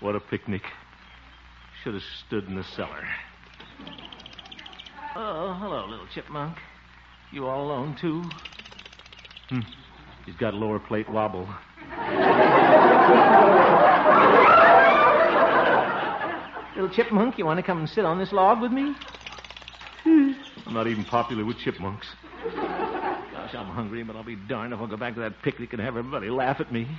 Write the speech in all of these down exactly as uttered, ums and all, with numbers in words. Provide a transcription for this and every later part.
What a picnic. Should have stood in the cellar. Oh, hello, little chipmunk. You all alone, too? Hmm. He's got lower plate wobble. Little chipmunk, you want to come and sit on this log with me? I'm not even popular with chipmunks. Gosh, I'm hungry, but I'll be darned if I'll go back to that picnic and have everybody laugh at me.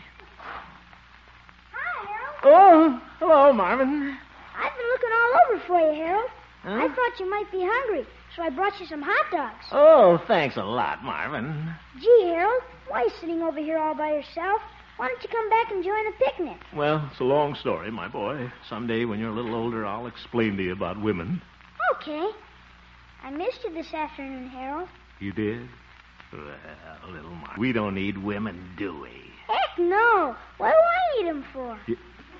Hi, Harold. Oh, hello, Marvin. I've been looking all over for you, Harold. Huh? I thought you might be hungry, so I brought you some hot dogs. Oh, thanks a lot, Marvin. Gee, Harold, why are you sitting over here all by yourself? Why don't you come back and join the picnic? Well, it's a long story, my boy. Someday, when you're a little older, I'll explain to you about women. Okay. I missed you this afternoon, Harold. You did? Well, little Marvin, we don't need women, do we? Heck no. What do I need them for? You...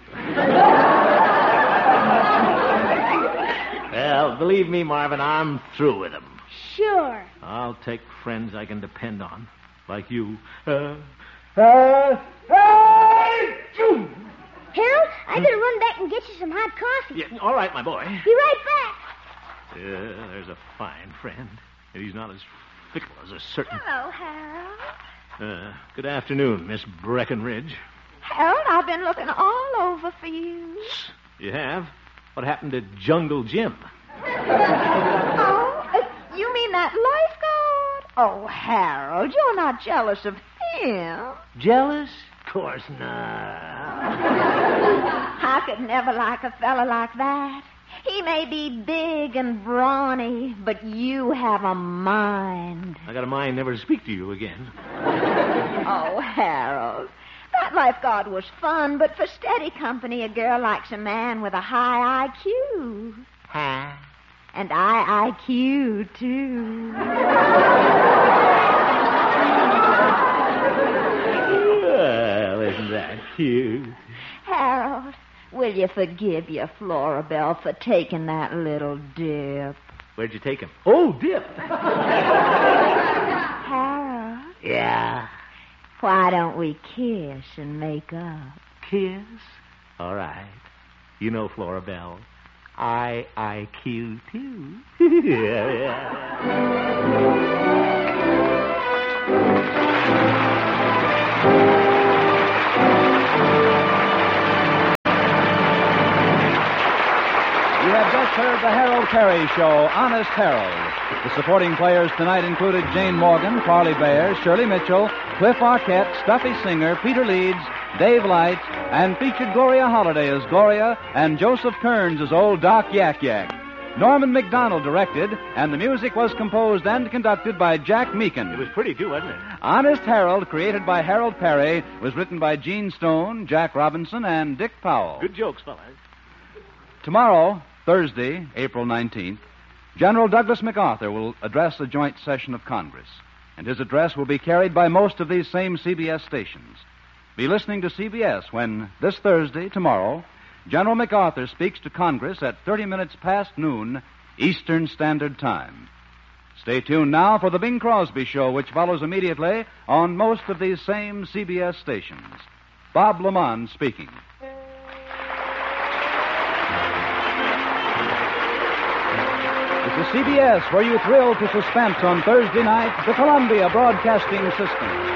Well, believe me, Marvin, I'm through with them. Sure. I'll take friends I can depend on, like you. Uh, uh, hey! Harold, I better run back and get you some hot coffee. Yeah, all right, my boy. Be right back. Yeah, there's a fine friend. And he's not as fickle as a certain... Hello, Harold. Uh, good afternoon, Miss Breckenridge. Harold, I've been looking all over for you. You have? What happened to Jungle Jim? Oh, uh, you mean that lifeguard? Oh, Harold, you're not jealous of him. Jealous? Of course not. I could never like a fella like that. He may be big and brawny, but you have a mind. I got a mind never to speak to you again. Oh, Harold, that lifeguard was fun, but for steady company, a girl likes a man with a high I Q. Huh? And I I Q, too. Well, isn't that cute? Harold, will you forgive your Florabelle for taking that little dip? Where'd you take him? Oh, dip. Harold, Yeah. why don't we kiss and make up? Kiss? All right. You know, Florabelle, I I Q too. Yeah, yeah. You have just heard the Harold Perry Show, Honest Harold. The supporting players tonight included Jane Morgan, Parley Bear, Shirley Mitchell, Cliff Arquette, Stuffy Singer, Peter Leeds, Dave Light, and featured Gloria Holliday as Gloria and Joseph Kearns as old Doc Yak Yak. Norman McDonald directed, and the music was composed and conducted by Jack Meakin. It was pretty, too, wasn't it? Honest Harold, created by Harold Perry, was written by Gene Stone, Jack Robinson, and Dick Powell. Good jokes, fellas. Tomorrow, Thursday, April nineteenth, General Douglas MacArthur will address a joint session of Congress, and his address will be carried by most of these same C B S stations. Be listening to C B S when, this Thursday, tomorrow, General MacArthur speaks to Congress at thirty minutes past noon, Eastern Standard Time. Stay tuned now for the Bing Crosby Show, which follows immediately on most of these same C B S stations. Bob Lamont speaking. This is C B S, where you thrill to suspense on Thursday night, the Columbia Broadcasting System.